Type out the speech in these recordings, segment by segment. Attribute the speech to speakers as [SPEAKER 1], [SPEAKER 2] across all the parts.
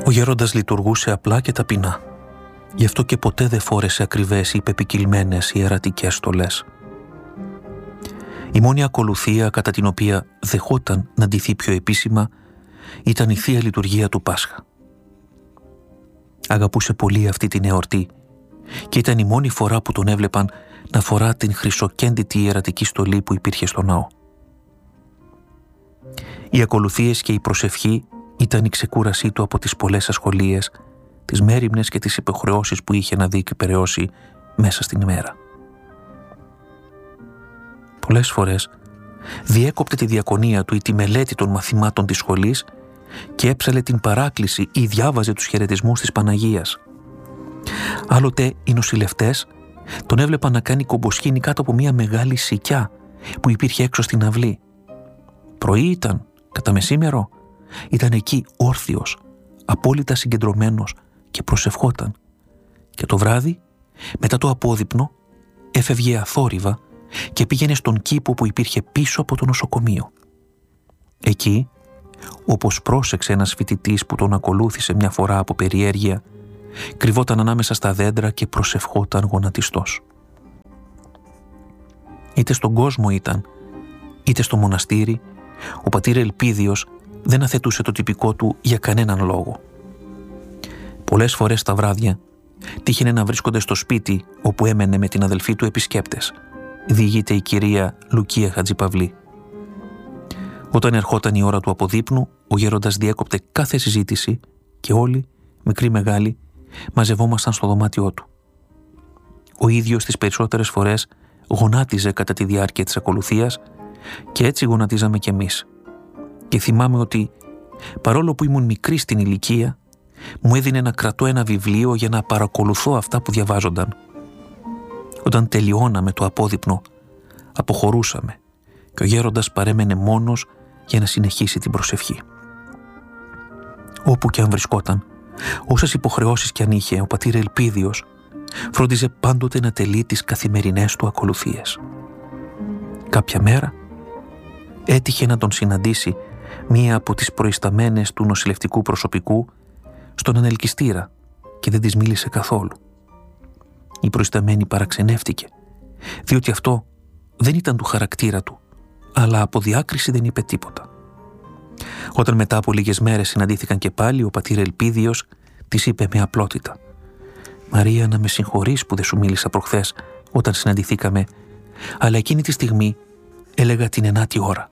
[SPEAKER 1] Ο γέροντας λειτουργούσε απλά και ταπεινά. Γι' αυτό και ποτέ δεν φόρεσε ακριβές ή πεπικυλμένες ιερατικές στολές. Η μόνη ακολουθία κατά την οποία δεχόταν να ντυθεί πιο επίσημα ήταν η Θεία Λειτουργία του Πάσχα. Αγαπούσε πολύ αυτή την εορτή και ήταν η μόνη φορά που τον έβλεπαν να φορά την χρυσοκέντητη ιερατική στολή που υπήρχε στο ναό. Οι ακολουθίες και η προσευχή ήταν η ξεκούρασή του από τις πολλές ασχολίες, τις μέριμνες και τις υποχρεώσεις που είχε να διεκπεραιώσει μέσα στην ημέρα. Πολλές φορές διέκοπτε τη διακονία του ή τη μελέτη των μαθημάτων της σχολής και έψαλε την παράκληση ή διάβαζε τους χαιρετισμούς της Παναγίας. Άλλοτε οι νοσηλευτές τον έβλεπαν να κάνει κομποσχήνη κάτω από μια μεγάλη σικιά που υπήρχε έξω στην αυλή. Πρωί ήταν, κατά μεσήμερο, ήταν εκεί όρθιος, απόλυτα συγκεντρωμένος και προσευχόταν. Και το βράδυ, μετά το απόδειπνο, έφευγε αθόρυβα και πήγαινε στον κήπο που υπήρχε πίσω από το νοσοκομείο. Εκεί, όπως πρόσεξε ένας φοιτητής που τον ακολούθησε μια φορά από περιέργεια, κρυβόταν ανάμεσα στα δέντρα και προσευχόταν γονατιστός. Είτε στον κόσμο ήταν, είτε στο μοναστήρι, ο πατήρ Ελπίδιος δεν αθετούσε το τυπικό του για κανέναν λόγο. Πολλές φορές τα βράδια τύχαινε να βρίσκονται στο σπίτι όπου έμενε με την αδελφή του επισκέπτες, διηγείται η κυρία Λουκία Χατζηπαυλή. Όταν ερχόταν η ώρα του αποδείπνου, ο γέροντας διέκοπτε κάθε συζήτηση και όλοι, μικροί μεγάλοι, μαζευόμασταν στο δωμάτιό του. Ο ίδιος τις περισσότερες φορές γονάτιζε κατά τη διάρκεια της ακολουθίας και έτσι γονατίζαμε κι εμείς. Και θυμάμαι ότι, παρόλο που ήμουν μικρή στην ηλικία, μου έδινε να κρατώ ένα βιβλίο για να παρακολουθώ αυτά που διαβάζονταν. Όταν τελειώναμε το απόδειπνο, αποχωρούσαμε και ο γέροντας παρέμενε μόνος για να συνεχίσει την προσευχή. Όπου και αν βρισκόταν, όσες υποχρεώσεις κι αν είχε, ο πατήρ Ελπίδιος φρόντιζε πάντοτε να τελεί τις καθημερινές του ακολουθίες. Κάποια μέρα έτυχε να τον συναντήσει μία από τις προϊσταμένες του νοσηλευτικού προσωπικού στον ανελκυστήρα και δεν της μίλησε καθόλου. Η προϊσταμένη παραξενεύτηκε, διότι αυτό δεν ήταν του χαρακτήρα του, αλλά από διάκριση δεν είπε τίποτα. Όταν μετά από λίγες μέρες συναντήθηκαν και πάλι, ο πατήρ Ελπίδιος της είπε με απλότητα: «Μαρία, να με συγχωρείς που δεν σου μίλησα προχθές όταν συναντηθήκαμε, αλλά εκείνη τη στιγμή έλεγα την 9η ώρα».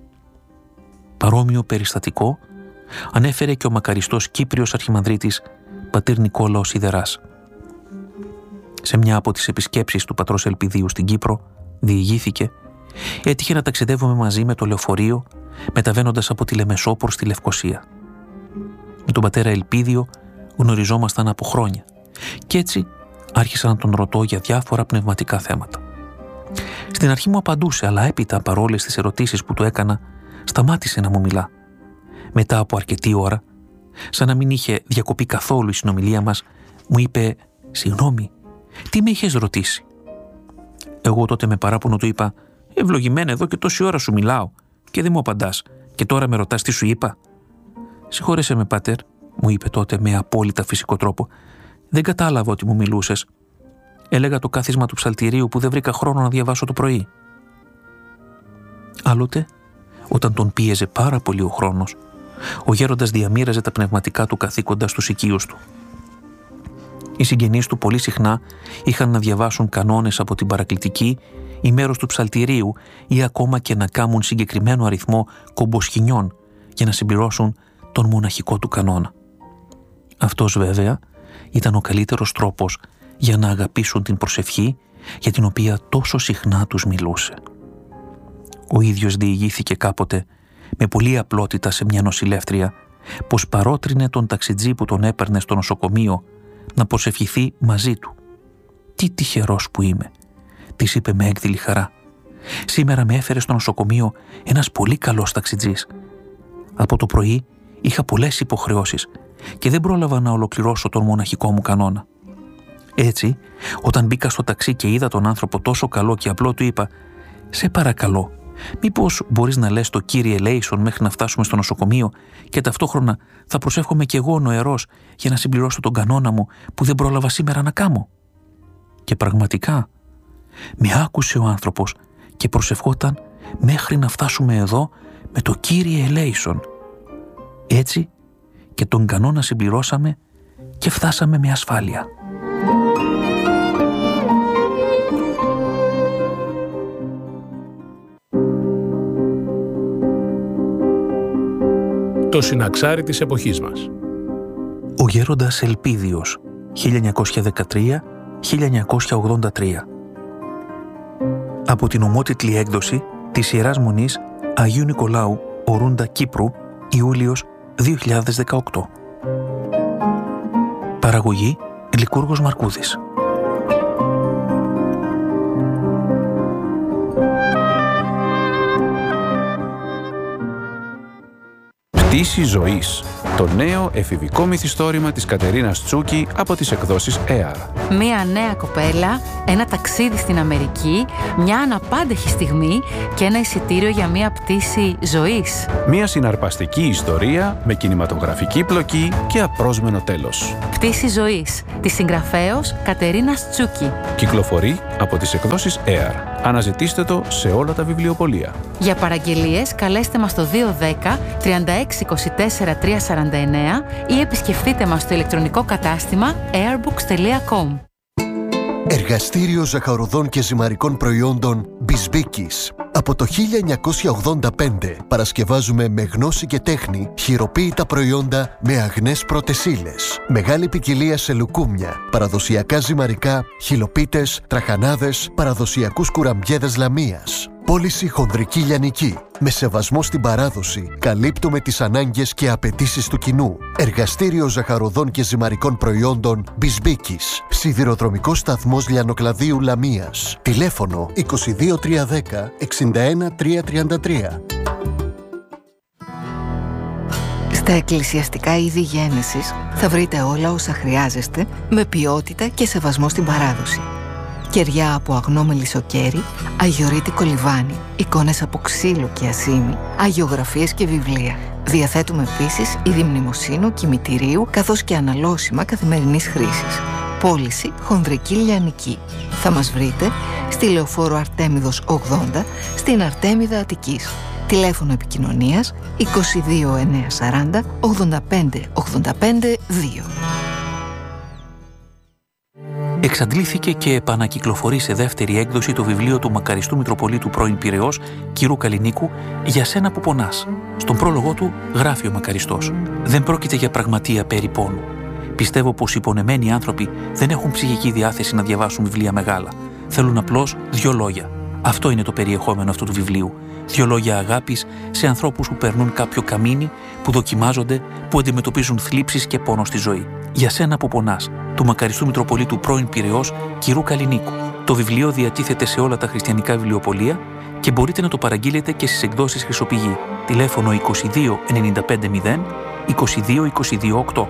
[SPEAKER 1] Παρόμοιο περιστατικό ανέφερε και ο μακαριστός Κύπριος Αρχιμανδρίτης πατήρ Νικόλαος Σιδεράς. Σε μια από τις επισκέψεις του πατρός Ελπιδίου στην Κύπρο, διηγήθηκε, έτυχε να ταξιδεύουμε μαζί με το λεωφορείο, μεταβαίνοντας από τη Λεμεσό προς τη Λευκοσία. Με τον πατέρα Ελπίδιο γνωριζόμασταν από χρόνια και έτσι άρχισα να τον ρωτώ για διάφορα πνευματικά θέματα. Στην αρχή μου απαντούσε, αλλά έπειτα, παρόλες τις ερωτήσεις που του έκανα, σταμάτησε να μου μιλά. Μετά από αρκετή ώρα, σαν να μην είχε διακοπεί καθόλου η συνομιλία μας, μου είπε: «Συγγνώμη, τι με είχες ρωτήσει?» Εγώ τότε με παράπονο του είπα: «Ευλογημένα, εδώ και τόση ώρα σου μιλάω και δεν μου απαντάς και τώρα με ρωτάς τι σου είπα?» «Συγχώρεσέ με, πάτερ», μου είπε τότε με απόλυτα φυσικό τρόπο. «Δεν κατάλαβα ότι μου μιλούσες. Έλεγα το κάθισμα του ψαλτηρίου που δεν βρήκα χρόνο να διαβάσω το πρωί». Άλλοτε, όταν τον πίεζε πάρα πολύ ο χρόνος, ο γέροντας διαμοίραζε τα πνευματικά του καθήκοντα στους οικείους του. Οι συγγενείς του πολύ συχνά είχαν να διαβάσουν κανόνες από την παρακλητική ή μέρος του ψαλτηρίου ή ακόμα και να κάμουν συγκεκριμένο αριθμό κομποσχηνιών για να συμπληρώσουν τον μοναχικό του κανόνα. Αυτός βέβαια ήταν ο καλύτερος τρόπος για να αγαπήσουν την προσευχή για την οποία τόσο συχνά τους μιλούσε. Ο ίδιος διηγήθηκε κάποτε με πολλή απλότητα σε μια νοσηλεύτρια πως παρότρινε τον ταξιτζή που τον έπαιρνε στο νοσοκομείο να προσευχηθεί μαζί του. «Τι τυχερός που είμαι», της είπε με έκδηλη χαρά. «Σήμερα με έφερε στο νοσοκομείο ένας πολύ καλός ταξιτζής. Από το πρωί είχα πολλές υποχρεώσεις και δεν πρόλαβα να ολοκληρώσω τον μοναχικό μου κανόνα. Έτσι, όταν μπήκα στο ταξί και είδα τον άνθρωπο τόσο καλό και απλό, του είπα: «Σε παρακαλώ, Μήπως μπορείς να λες το κύριε Λέισον μέχρι να φτάσουμε στο νοσοκομείο και ταυτόχρονα θα προσεύχομαι κι εγώ νοερός για να συμπληρώσω τον κανόνα μου που δεν πρόλαβα σήμερα να κάμω. Και πραγματικά με άκουσε ο άνθρωπος και προσευχόταν μέχρι να φτάσουμε εδώ με το κύριε Λέισον. Έτσι και τον κανόνα συμπληρώσαμε και φτάσαμε με ασφάλεια.
[SPEAKER 2] Το συναξάρι της εποχής μας.
[SPEAKER 1] Ο γέροντας Ελπίδιος, 1913-1983. Από την ομότιτλη έκδοση της Ιεράς Μονής Αγίου Νικολάου, Ορούντα, Κύπρου, Ιούλιος 2018. Παραγωγή Λικούργος Μαρκούδης.
[SPEAKER 3] Πτήση ζωής. Το νέο εφηβικό μυθιστόρημα της Κατερίνας Τσούκη από τις εκδόσεις ΕΑΡ.
[SPEAKER 4] Μία νέα κοπέλα, ένα ταξίδι στην Αμερική, μια αναπάντεχη στιγμή και ένα εισιτήριο για μία πτήση ζωής.
[SPEAKER 3] Μία συναρπαστική ιστορία με κινηματογραφική πλοκή και απρόσμενο τέλος.
[SPEAKER 4] Πτήση ζωής, της συγγραφέως Κατερίνας Τσούκη.
[SPEAKER 3] Κυκλοφορεί από τις εκδόσεις ΕΑΡ. Αναζητήστε το σε όλα τα βιβλιοπωλεία.
[SPEAKER 4] Για παραγγελίες καλέστε μας στο 210 36 24 349 ή επισκεφτείτε μας στο ηλεκτρονικό κατάστημα airbooks.com.
[SPEAKER 5] Εργαστήριο ζαχαροδών και ζυμαρικών προϊόντων Μπισμπίκης. Από το 1985 παρασκευάζουμε με γνώση και τέχνη χειροποίητα προϊόντα με αγνές πρώτες ύλες. Μεγάλη ποικιλία σε λουκούμια, παραδοσιακά ζυμαρικά, χυλοπίτες, τραχανάδες, παραδοσιακούς κουραμπιέδες λαμίας. Πώληση χονδρική λιανική. Με σεβασμό στην παράδοση, καλύπτουμε τις ανάγκες και απαιτήσεις του κοινού. Εργαστήριο ζαχαροδών και ζυμαρικών προϊόντων Μπισμπίκης. Σιδηροδρομικός σταθμός Λιανοκλαδίου Λαμίας. Τηλέφωνο 22310 61 333.
[SPEAKER 6] Στα εκκλησιαστικά είδη γέννησης θα βρείτε όλα όσα χρειάζεστε με ποιότητα και σεβασμό στην παράδοση. Κεριά από αγνό μελισσοκέρι, αγιορείτικο λιβάνι, εικόνες από ξύλο και ασήμι, αγιογραφίες και βιβλία. Διαθέτουμε επίσης είδη μνημοσύνου, κημητηρίου, καθώς και αναλώσιμα καθημερινής χρήσης. Πώληση χονδρική λιανική. Θα μας βρείτε στη Λεωφόρο Αρτέμιδος 80, στην Αρτέμιδα Αττικής. Τηλέφωνο επικοινωνίας 22 940 85 85 2.
[SPEAKER 1] Εξαντλήθηκε και επανακυκλοφορεί σε δεύτερη έκδοση το βιβλίο του μακαριστού Μητροπολίτου πρώην Πειραιώς, κ. Καλλινίκου, «Για σένα που πονάς». Στον πρόλογο του γράφει ο μακαριστός: «Δεν πρόκειται για πραγματεία περί πόνου. Πιστεύω πως οι πονεμένοι άνθρωποι δεν έχουν ψυχική διάθεση να διαβάσουν βιβλία μεγάλα. Θέλουν απλώς 2 λόγια. Αυτό είναι το περιεχόμενο αυτού του βιβλίου. 2 λόγια αγάπης σε ανθρώπους που περνούν κάποιο καμίνι, που δοκιμάζονται, που αντιμετωπίζουν θλίψεις και πόνο στη ζωή. Για σένα που πονάς», του μακαριστού Μητροπολίτου πρώην Πειραιώς, κ. Καλλινίκου. Το βιβλίο διατίθεται σε όλα τα χριστιανικά βιβλιοπωλεία και μπορείτε να το παραγγείλετε και στις εκδόσεις Χρυσοπηγή. Τηλέφωνο 22 95 0 22 22 8.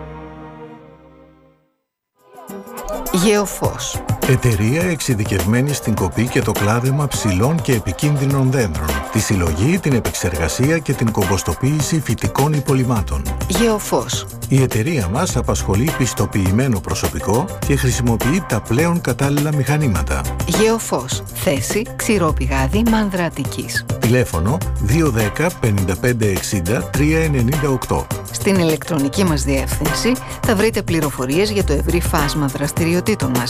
[SPEAKER 6] Γεωφός.
[SPEAKER 7] Εταιρεία εξειδικευμένη στην κοπή και το κλάδεμα ψηλών και επικίνδυνων δέντρων, τη συλλογή, την επεξεργασία και την κομποστοποίηση φυτικών υπολειμμάτων.
[SPEAKER 6] Γεωφός.
[SPEAKER 7] Η εταιρεία μας απασχολεί πιστοποιημένο προσωπικό και χρησιμοποιεί τα πλέον κατάλληλα μηχανήματα.
[SPEAKER 6] Γεωφός. Θέση Ξηρόπηγάδι Μάνδρα Αττικής.
[SPEAKER 7] Τηλέφωνο 210 55 60 398.
[SPEAKER 6] Στην ηλεκτρονική μας διεύθυνση θα βρείτε πληροφορίες για το ευρύ φάσμα δραστηριοτήτων μας.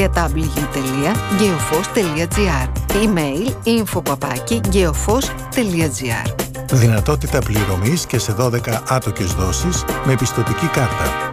[SPEAKER 6] www.geofos.gr. Email info@geofos.gr.
[SPEAKER 7] Δυνατότητα πληρωμής και σε 12 άτοκες δόσεις με πιστωτική κάρτα.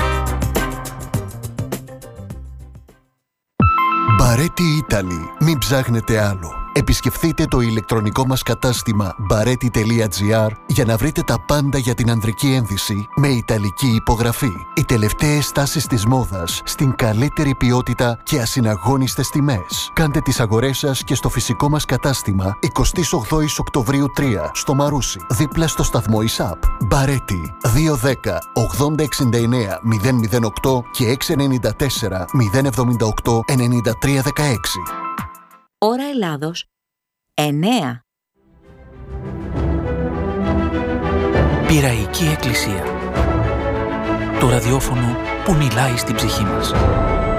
[SPEAKER 5] Μπαρέτι Italy. Μην ψάχνετε άλλο. Επισκεφτείτε το ηλεκτρονικό μας κατάστημα bareti.gr για να βρείτε τα πάντα για την ανδρική ένδυση με ιταλική υπογραφή. Οι τελευταίες τάσεις της μόδας στην καλύτερη ποιότητα και ασυναγώνιστες τιμές. Κάντε τις αγορές σας και στο φυσικό μας κατάστημα 28 Οκτωβρίου 3 στο Μαρούσι, δίπλα στο σταθμό ΙΣΑΠ. Μπαρέτι 210 80 69 008 και 694 078 9316.
[SPEAKER 8] Ώρα Ελλάδος 9.
[SPEAKER 1] Πειραϊκή Εκκλησία. Το ραδιόφωνο που μιλάει στην ψυχή μας.